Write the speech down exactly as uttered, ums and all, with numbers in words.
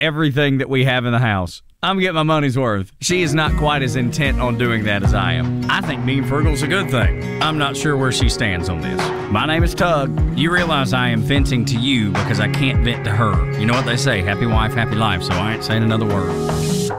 everything that we have in the house. I'm getting my money's worth. She is not quite as intent on doing that as I am. I think being frugal is a good thing. I'm not sure where she stands on this. My name is Tug. You realize I am venting to you because I can't vent to her. You know what they say, happy wife, happy life, so I ain't saying another word.